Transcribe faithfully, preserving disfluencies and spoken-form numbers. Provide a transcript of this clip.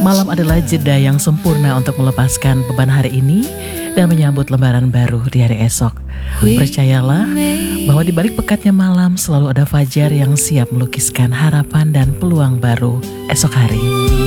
Malam adalah jeda yang sempurna untuk melepaskan beban hari ini dan menyambut lembaran baru di hari esok. Percayalah bahwa di balik pekatnya malam selalu ada fajar yang siap melukiskan harapan dan peluang baru esok hari.